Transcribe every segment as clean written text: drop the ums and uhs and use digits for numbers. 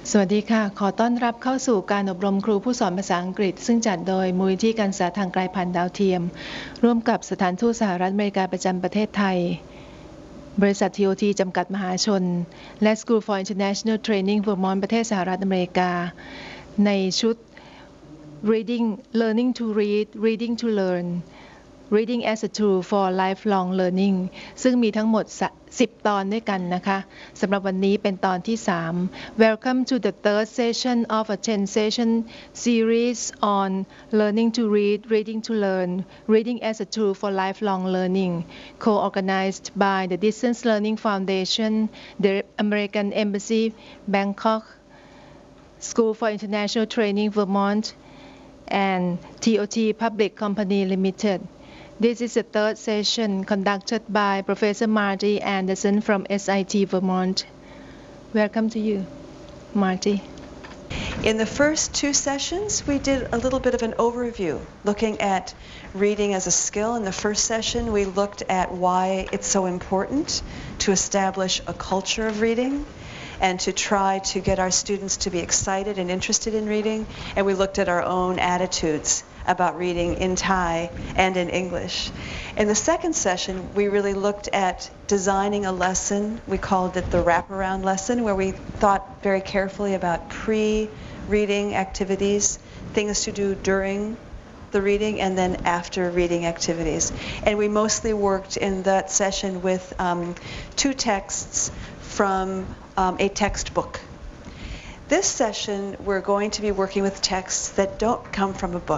สวัสดีค่ะขอต้อนรับเข้าสู่การอบรมครูผู้สอนภาษาอังกฤษซึ่งจัดโดยมูลนิธิการศึกษาทางไกลผ่านดาวเทียมร่วมกับสถานทูตสหรัฐอเมริกาประจำประเทศไทยบริษัท TOT จำกัดมหาชนและ School for International Training Vermont ประเทศสหรัฐอเมริกาในชุด Learning to Read Reading to Learn Reading as a Tool for Lifelong Learning ซึ่งมีทั้งหมด10 ตอนด้วยกันนะคะสำหรับวันนี้เป็นตอนที่ 3 Welcome to the third session of a 10-session series on Learning to Read, Reading to Learn, Reading as a Tool for Lifelong Learning, co-organized by the Distance Learning Foundation, the American Embassy, Bangkok, School for International Training, Vermont, and TOT Public Company Limited.This is the third session conducted by Professor Marty Anderson from SIT Vermont. Welcome to you, Marty. In the first 2 sessions, we did a little bit of an overview, looking at reading as a skill. In the first session, we looked at why it's so important to establish a culture of reading and to try to get our students to be excited and interested in reading. And we looked at our own attitudes.about reading in Thai and in English. In the second session, we really looked at designing a lesson. We called it the wraparound lesson, where we thought very carefully about pre-reading activities, things to do during the reading, and then after reading activities. And we mostly worked in that session with 2 texts from a textbook.This session, we're going to be working with texts that don't come from a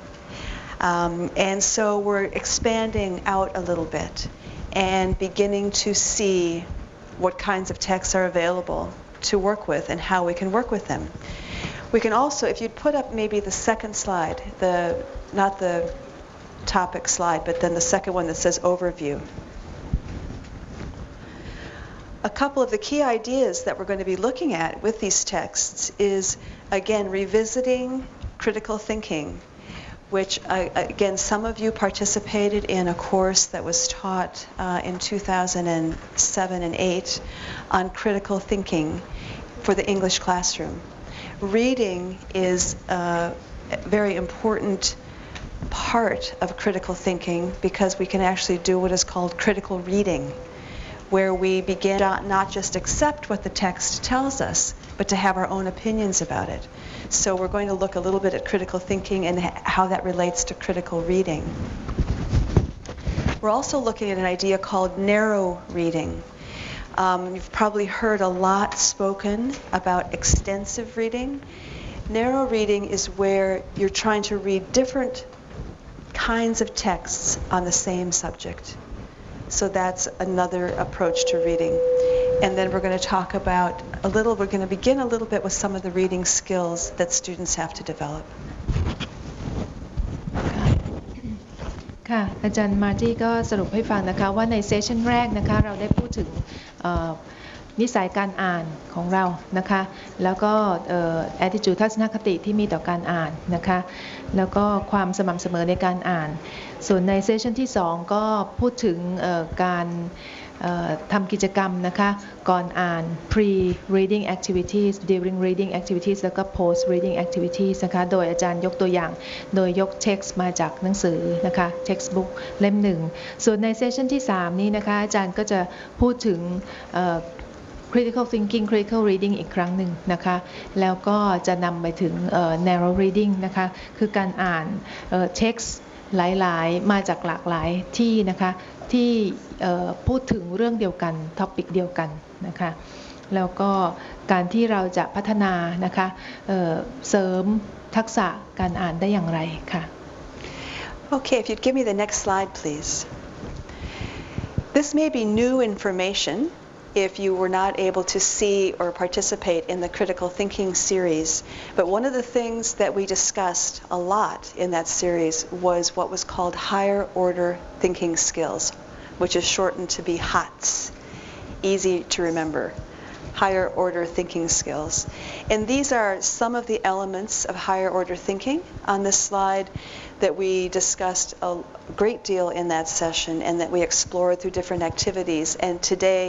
book.And so we're expanding out a little bit and beginning to see what kinds of texts are available to work with and how we can work with them. We can also, if you'd put up maybe the second slide, not the topic slide, but then the second one that says overview.A couple of the key ideas that we're going to be looking at with these texts is, again, revisiting critical thinking, which, again, some of you participated in a course that was taught in 2007 and 8 on critical thinking for the English classroom. Reading is a very important part of critical thinking because we can actually do what is called critical reading.where we begin to not just accept what the text tells us, but to have our own opinions about it. So we're going to look a little bit at critical thinking and how that relates to critical reading. We're also looking at an idea called narrow reading. You've probably heard a lot spoken about extensive reading. Narrow reading is where you're trying to read different kinds of texts on the same subject.So that's another approach to reading. And then we're going to talk about we're going to begin a little bit with some of the reading skills that students have to develop. ค่ะอาจารย์มาร์ตี้ก็สรุปให้ฟังนะคะว่าในเซสชั่นแรกนะคะเราได้พูดถึงนิสัยการอ่านของเรานะคะแล้วก็attitude ทัศนคติที่มีต่อการอ่านนะคะแล้วก็ความสม่ำเสมอในการอ่านส่วนในเซสชั่นที่2ก็พูดถึงการทำกิจกรรมนะคะก่อนอ่าน pre-reading activities during reading activities แล้วก็ post-reading activities นะคะโดยอาจารย์ยกตัวอย่างโดยยก text มาจากหนังสือนะคะ textbook เล่ม1ส่วนในเซสชั่นที่3นี้นะคะอาจารย์ก็จะพูดถึงcritical thinking critical reading อีกครั้งหนึ่งนะคะแล้วก็จะนำไปถึงnarrow reading นะคะคือการอ่านtext หลายๆมาจากหลากหลายที่นะคะที่พูดถึงเรื่องเดียวกันท็อปิกเดียวกันนะคะแล้วก็การที่เราจะพัฒนานะคะเสริมทักษะการอ่านได้อย่างไรค่ะ Okay, if you'd give me the next slide, please. This may be new information.If you were not able to see or participate in the critical thinking series. But one of the things that we discussed a lot in that series was what was called higher order thinking skills, which is shortened to be HOTS. Easy to remember. Higher order thinking skills. And these are some of the elements of higher order thinking on this slide that we discussed a great deal in that session and that we explored through different activities. And today